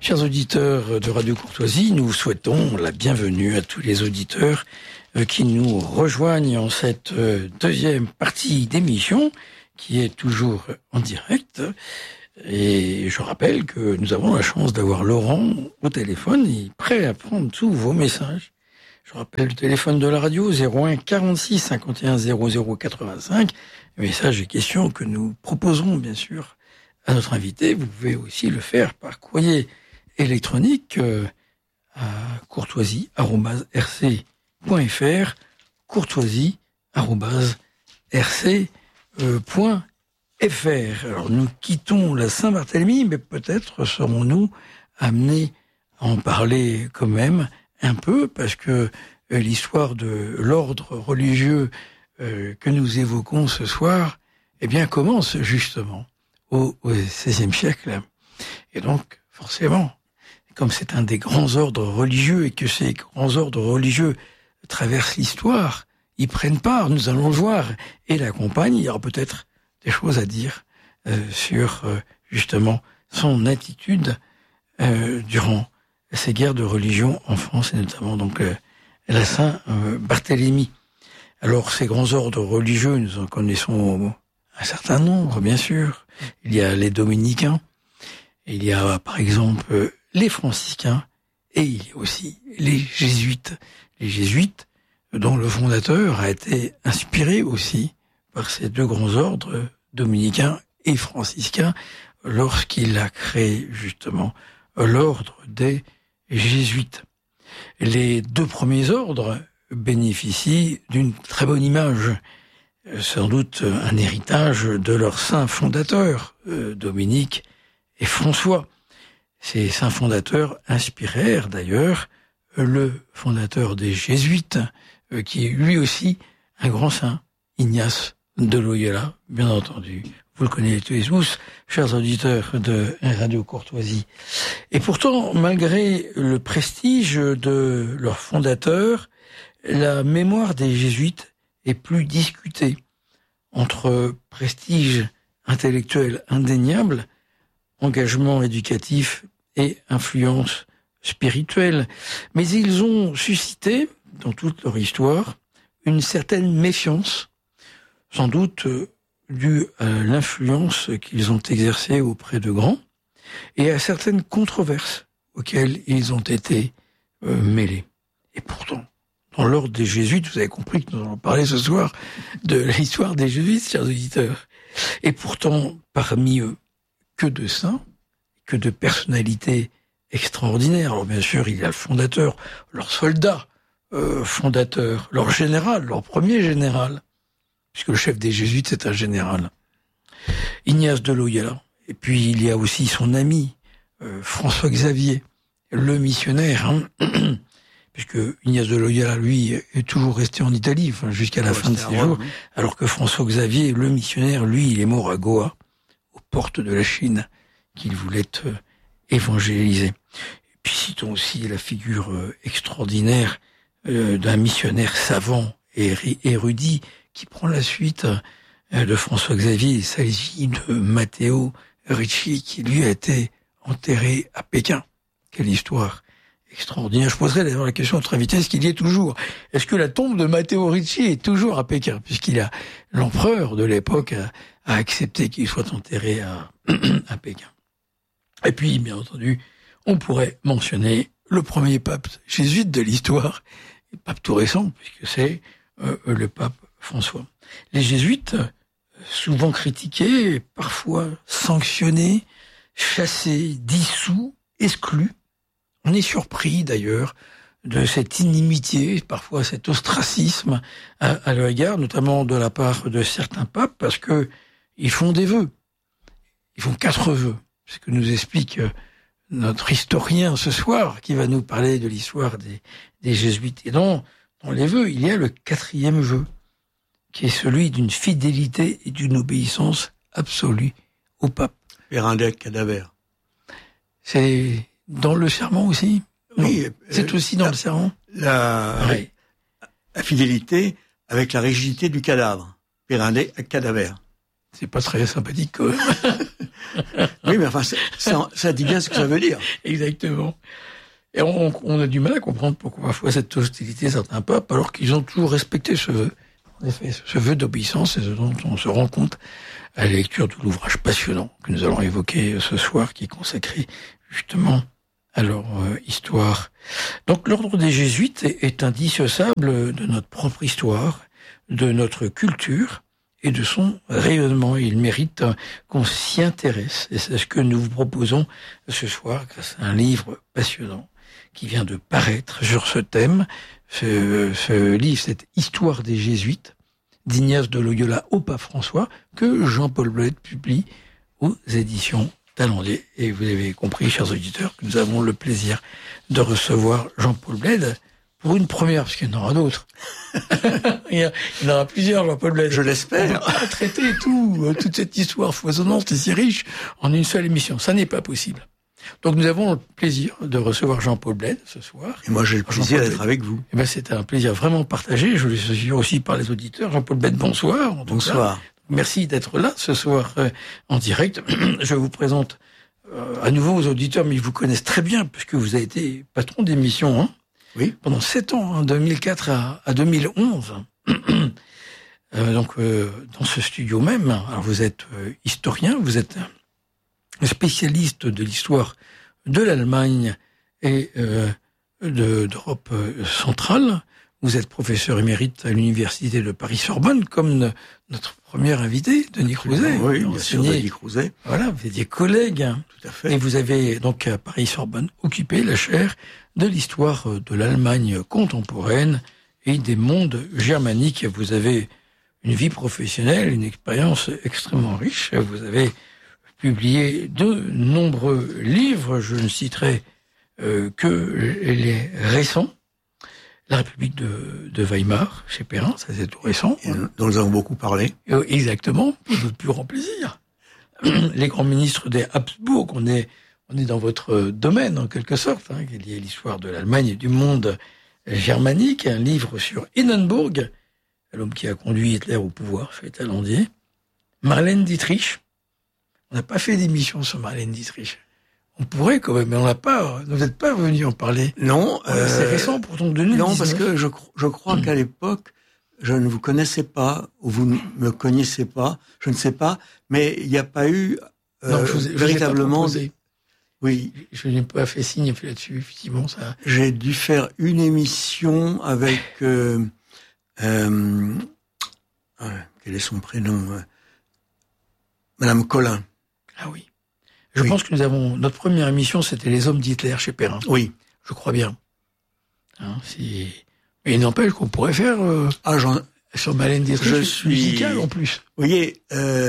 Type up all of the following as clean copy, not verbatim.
Chers auditeurs de Radio Courtoisie, nous souhaitons la bienvenue à tous les auditeurs qui nous rejoignent en cette deuxième partie d'émission qui est toujours en direct. Et je rappelle que nous avons la chance d'avoir Laurent au téléphone, il est prêt à prendre tous vos messages. Je rappelle le téléphone de la radio 01 46 51 00 85. Messages et questions que nous proposerons bien sûr à notre invité. Vous pouvez aussi le faire par courrier électronique à courtoisie@rc.fr, courtoisie@rc.fr. Alors nous quittons la Saint-Barthélemy, mais peut-être serons-nous amenés à en parler quand même un peu, parce que l'histoire de l'ordre religieux que nous évoquons ce soir, eh bien, commence justement au XVIe siècle. Et donc, forcément, comme c'est un des grands ordres religieux et que ces grands ordres religieux traversent l'histoire, ils prennent part, nous allons le voir, et l'accompagnent, il y aura peut-être des choses à dire sur justement son attitude durant ces guerres de religion en France, et notamment donc la Saint-Barthélemy. Alors, ces grands ordres religieux, nous en connaissons un certain nombre, bien sûr. Il y a les dominicains, il y a par exemple les franciscains, et il y a aussi les jésuites. Les jésuites, dont le fondateur a été inspiré aussi par ces deux grands ordres, dominicains et franciscains, lorsqu'il a créé justement l'ordre des jésuites. Les deux premiers ordres bénéficient d'une très bonne image, sans doute un héritage de leurs saints fondateurs, Dominique et François. Ces saints fondateurs inspirèrent d'ailleurs le fondateur des jésuites, qui est lui aussi un grand saint, Ignace de Loyola, bien entendu. Vous le connaissez tous, chers auditeurs de Radio Courtoisie. Et pourtant, malgré le prestige de leurs fondateurs, la mémoire des jésuites est plus discutée. Entre prestige intellectuel indéniable, engagement éducatif et influence spirituelle. Mais ils ont suscité, dans toute leur histoire, une certaine méfiance, sans doute due à l'influence qu'ils ont exercée auprès de grands, et à certaines controverses auxquelles ils ont été mêlés. Et pourtant, dans l'ordre des jésuites, vous avez compris que nous allons parler ce soir de l'histoire des jésuites, chers auditeurs. Et pourtant, parmi eux, que de saints, que de personnalités extraordinaires. Alors bien sûr, il y a le fondateur, leur soldat fondateur, leur général, leur premier général, puisque le chef des jésuites, c'est un général, Ignace de Loyola. Et puis, il y a aussi son ami, François Xavier, le missionnaire, puisque Ignace de Loyola, lui, est toujours resté en Italie, jusqu'à la fin de ses jours, alors que François Xavier, le missionnaire, lui, il est mort à Goa, aux portes de la Chine, qu'il voulait évangéliser. Et puis, citons aussi la figure extraordinaire d'un missionnaire savant et érudit, qui prend la suite de François Xavier. Il s'agit de Matteo Ricci, qui lui a été enterré à Pékin. Quelle histoire extraordinaire. Je poserai d'ailleurs la question à notre invité, est-ce qu'il y est toujours? Est-ce que la tombe de Matteo Ricci est toujours à Pékin? L'empereur de l'époque a accepté qu'il soit enterré à Pékin. Et puis, bien entendu, on pourrait mentionner le premier pape jésuite de l'histoire, le pape tout récent, puisque c'est le pape François. Les jésuites, souvent critiqués, parfois sanctionnés, chassés, dissous, exclus. On est surpris d'ailleurs de cette inimitié, parfois cet ostracisme à leur égard, notamment de la part de certains papes, parce que ils font des vœux. Ils font 4 vœux. C'est ce que nous explique notre historien ce soir, qui va nous parler de l'histoire des jésuites. Et dans les vœux, il y a le 4e vœu, qui est celui d'une fidélité et d'une obéissance absolue au pape. Périndec cadaver. C'est dans le serment aussi? Oui. C'est aussi dans le serment? La fidélité avec la rigidité du cadavre. Périndec cadaver. C'est pas très sympathique quand même. Oui, mais enfin, ça dit bien ce que ça veut dire. Exactement. Et on a du mal à comprendre pourquoi parfois cette hostilité certains papes, alors qu'ils ont toujours respecté ce vœu. En effet, ce vœu d'obéissance, c'est ce dont on se rend compte à la lecture de l'ouvrage passionnant que nous allons évoquer ce soir, qui est consacré justement à leur histoire. Donc l'ordre des Jésuites est indissociable de notre propre histoire, de notre culture et de son rayonnement. Il mérite qu'on s'y intéresse. Et c'est ce que nous vous proposons ce soir grâce à un livre passionnant qui vient de paraître sur ce thème. Ce livre, cette Histoire des Jésuites, d'Ignace de Loyola au pape François, que Jean-Paul Bled publie aux éditions Talandier. Et vous avez compris, chers auditeurs, que nous avons le plaisir de recevoir Jean-Paul Bled pour une première, parce qu'il y en aura d'autres. Il y en aura plusieurs, Jean-Paul Bled. Je l'espère. On ne peut pas traiter toute cette histoire foisonnante et si riche en une seule émission. Ça n'est pas possible. Donc nous avons le plaisir de recevoir Jean-Paul Bled ce soir. Et moi j'ai le plaisir d'être avec vous. Eh ben, c'est un plaisir vraiment partagé. Je le suis aussi par les auditeurs. Jean-Paul Bled, bonsoir. Bonsoir. Merci d'être là ce soir en direct. Je vous présente à nouveau aux auditeurs, mais ils vous connaissent très bien puisque vous avez été patron d'émission oui. Pendant 7 ans, 2004 à 2011. Donc dans ce studio même. Alors vous êtes historien, vous êtes spécialiste de l'histoire de l'Allemagne et d'Europe centrale. Vous êtes professeur émérite à l'université de Paris-Sorbonne, comme notre premier invité, Denis Crouzet. Oui, bien sûr, Denis Crouzet. Voilà, vous étiez collègue. Tout à fait. Et vous avez donc à Paris-Sorbonne occupé la chaire de l'histoire de l'Allemagne contemporaine et des mondes germaniques. Vous avez une vie professionnelle, une expérience extrêmement riche. Vous avez publié de nombreux livres, je ne citerai que les récents. La République de Weimar, chez Perrin, ça c'est tout récent. Et dont nous avons beaucoup parlé. Exactement, pour notre plus grand plaisir. Les grands ministres des Habsbourg, on est dans votre domaine en quelque sorte, qui est lié à l'histoire de l'Allemagne et du monde germanique. Un livre sur Hindenburg, l'homme qui a conduit Hitler au pouvoir, chez Talandier. Marlène Dietrich. On n'a pas fait d'émission sur Marlène Dietrich. On pourrait quand même, mais on n'a pas. Vous n'êtes pas venu en parler. Non. C'est récent pourtant de 2019. Non, parce que je crois qu'à l'époque, je ne vous connaissais pas, ou vous ne me connaissez pas, je ne sais pas, mais il n'y a pas eu non, véritablement. Oui. Je n'ai pas fait signe là-dessus, effectivement, ça. J'ai dû faire une émission avec quel est son prénom, Madame Collin. Ah oui. Je pense que notre première émission, c'était Les Hommes d'Hitler chez Perrin. Oui. Je crois bien. Mais il n'empêche qu'on pourrait faire sur Marlène Dietrich musicale en plus. Vous voyez,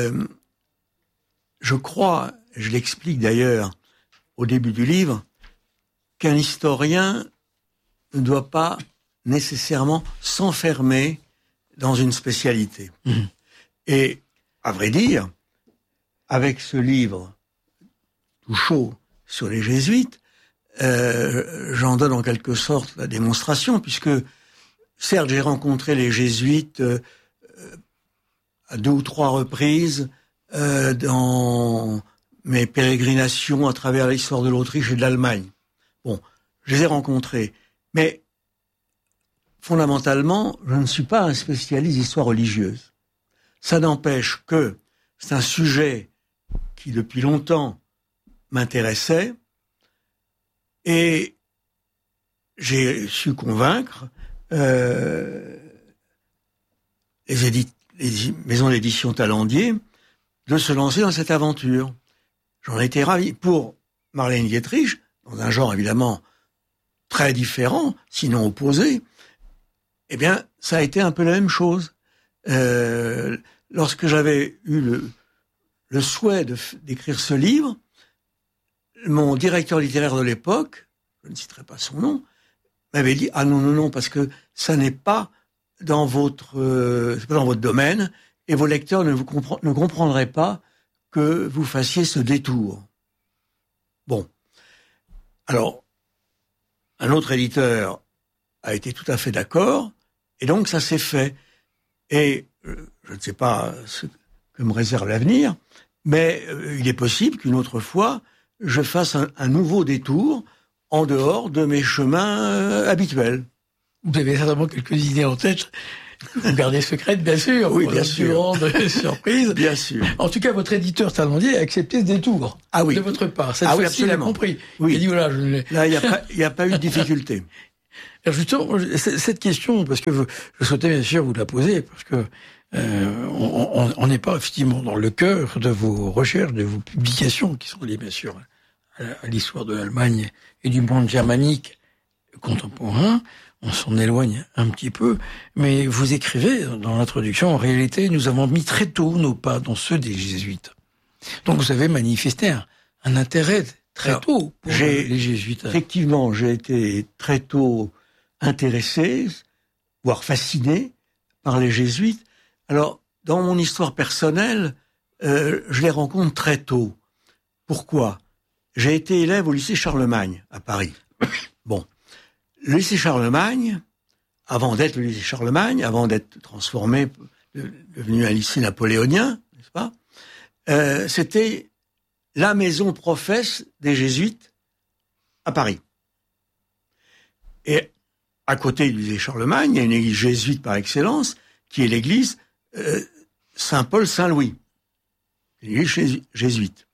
je crois, je l'explique d'ailleurs au début du livre, qu'un historien ne doit pas nécessairement s'enfermer dans une spécialité. Mmh. Et, à vrai dire, avec ce livre tout chaud sur les jésuites, j'en donne en quelque sorte la démonstration, puisque certes j'ai rencontré les jésuites à 2 ou 3 reprises dans mes pérégrinations à travers l'histoire de l'Autriche et de l'Allemagne. Bon, je les ai rencontrés, mais fondamentalement, je ne suis pas un spécialiste d'histoire religieuse. Ça n'empêche que c'est un sujet qui depuis longtemps m'intéressait, et j'ai su convaincre les maisons d'édition Talandier de se lancer dans cette aventure. J'en étais ravi. Pour Marlène Dietrich, dans un genre évidemment très différent, sinon opposé, eh bien, ça a été un peu la même chose. Lorsque j'avais eu le souhait d'écrire ce livre, mon directeur littéraire de l'époque, je ne citerai pas son nom, m'avait dit « Ah non, parce que ça n'est pas dans votre domaine, et vos lecteurs ne comprendraient pas que vous fassiez ce détour. » Bon. Alors, un autre éditeur a été tout à fait d'accord, et donc ça s'est fait. Et je ne sais pas ce que me réserve l'avenir, Mais il est possible qu'une autre fois, je fasse un nouveau détour en dehors de mes chemins habituels. Vous avez certainement quelques idées en tête. Vous gardez secrète, bien sûr. Oui, bien sûr. Plus grande surprise. Bien sûr. En tout cas, votre éditeur Talandier a accepté ce détour. Ah oui. De votre part. Cette Ah oui, fois-ci, il a absolument. compris. Oui. Il a dit, voilà, Là, il n'y a pas eu de difficulté. Alors justement, cette question, parce que je souhaitais bien sûr vous la poser, parce que on n'est pas effectivement dans le cœur de vos recherches, de vos publications, qui sont liées bien sûr à l'histoire de l'Allemagne et du monde germanique contemporain. On s'en éloigne un petit peu, mais vous écrivez dans l'introduction, en réalité, nous avons mis très tôt nos pas dans ceux des jésuites. Donc vous avez manifesté un intérêt très tôt pour les jésuites. Effectivement, j'ai été très tôt intéressé, voire fasciné par les jésuites. Alors, dans mon histoire personnelle, je les rencontre très tôt. Pourquoi ? J'ai été élève au lycée Charlemagne, à Paris. Bon. Le lycée Charlemagne, avant d'être le lycée Charlemagne, avant d'être transformé, devenu un lycée napoléonien, n'est-ce pas ? C'était la maison professe des jésuites à Paris. Et à côté du lycée Charlemagne, il y a une église jésuite par excellence, qui est l'église Saint-Paul-Saint-Louis, une église jésuite.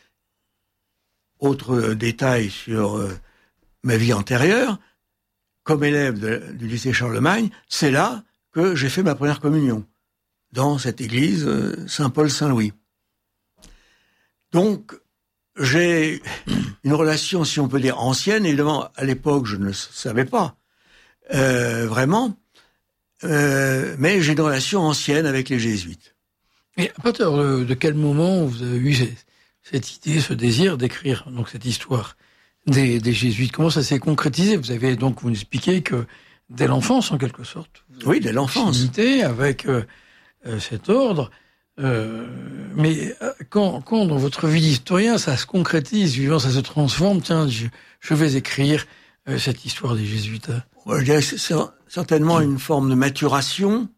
Autre détail sur ma vie antérieure, comme élève du lycée Charlemagne, c'est là que j'ai fait ma première communion, dans cette église Saint-Paul-Saint-Louis. Donc, j'ai une relation, si on peut dire, ancienne. Évidemment, à l'époque, je ne le savais pas vraiment, mais j'ai une relation ancienne avec les jésuites. Et à partir de quel moment vous avez eu cette idée, ce désir d'écrire donc cette histoire des jésuites? Comment ça s'est concrétisé? Vous nous expliquez que dès l'enfance, en quelque sorte. Oui, dès l'enfance. Avec cet ordre. Mais quand dans votre vie d'historien, ça se concrétise, vivant, ça se transforme, tiens, je vais écrire cette histoire des jésuites. Je dirais que c'est certainement une forme de maturation.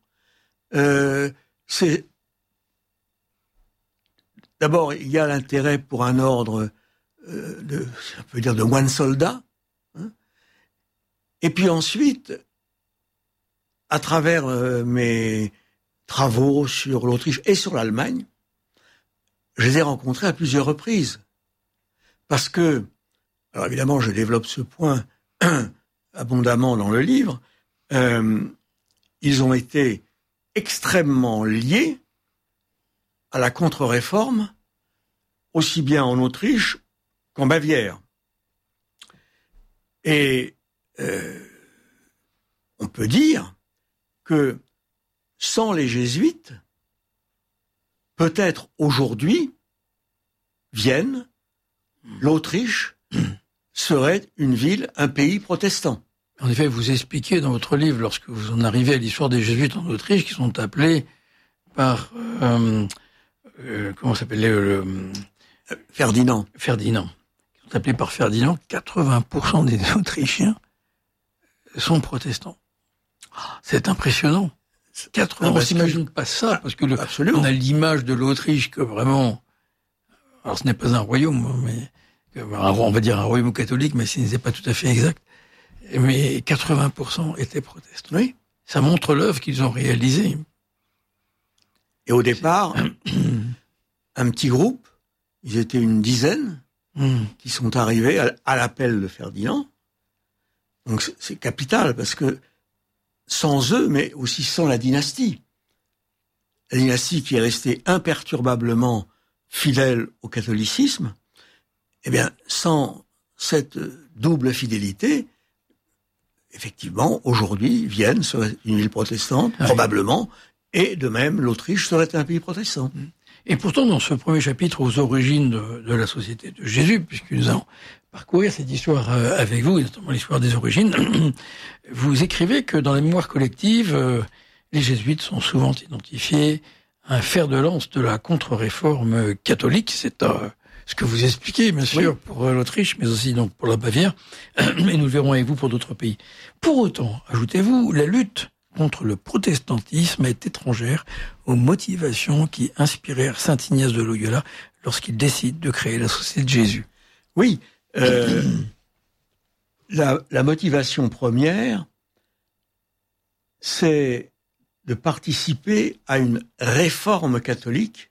D'abord, il y a l'intérêt pour un ordre on peut dire de moines soldats. Hein. Et puis ensuite, à travers mes travaux sur l'Autriche et sur l'Allemagne, je les ai rencontrés à plusieurs reprises. Parce que, alors évidemment, je développe ce point abondamment dans le livre, ils ont été extrêmement liés à la contre-réforme, aussi bien en Autriche qu'en Bavière. Et on peut dire que sans les jésuites, peut-être aujourd'hui, Vienne, l'Autriche, serait une ville, un pays protestant. En effet, vous expliquez dans votre livre, lorsque vous en arrivez à l'histoire des jésuites en Autriche, qui sont appelés par comment s'appelait Ferdinand. Qui sont appelés par Ferdinand. 80% des Autrichiens sont protestants. C'est impressionnant. 80%. On s'imagine pas ça, parce que on a l'image de l'Autriche que vraiment, alors ce n'est pas un royaume, mais on va dire un royaume catholique, mais ce n'est pas tout à fait exact. Mais 80% étaient protestants. Oui. Ça montre l'œuvre qu'ils ont réalisée. Et au départ, un petit groupe, ils étaient une dizaine, qui sont arrivés à l'appel de Ferdinand. Donc c'est capital, parce que sans eux, mais aussi sans la dynastie qui est restée imperturbablement fidèle au catholicisme, eh bien, sans cette double fidélité, effectivement, aujourd'hui, Vienne serait une ville protestante, probablement, et de même, l'Autriche serait un pays protestant. Et pourtant, dans ce premier chapitre aux origines de la Société de Jésus, puisque nous allons parcourir cette histoire avec vous, et notamment l'histoire des origines, vous écrivez que dans la mémoire collective, les jésuites sont souvent identifiés à un fer de lance de la contre-réforme catholique. C'est ce que vous expliquez, bien sûr, pour l'Autriche, mais aussi donc pour la Bavière, et nous le verrons avec vous pour d'autres pays. Pour autant, ajoutez-vous, la lutte contre le protestantisme est étrangère aux motivations qui inspirèrent saint Ignace de Loyola lorsqu'il décide de créer la Société de Jésus. Oui, la motivation première, c'est de participer à une réforme catholique.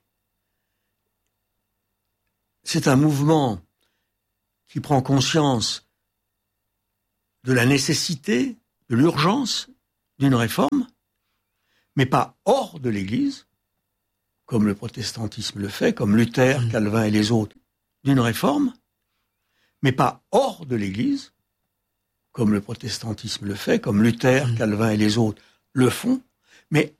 C'est un mouvement qui prend conscience de la nécessité, de l'urgence d'une réforme, mais pas hors de l'Église, comme le protestantisme le fait, comme Luther, Calvin et les autres, d'une réforme, mais pas hors de l'Église, comme le protestantisme le fait, comme Luther, Calvin et les autres le font, mais